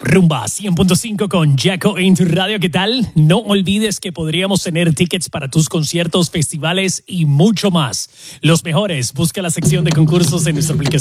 Rumba 100.5 con Jaco en tu radio. ¿Qué tal? No olvides que podríamos tener tickets para tus conciertos, festivales y mucho más. Los mejores. Busca la sección de concursos en nuestra aplicación.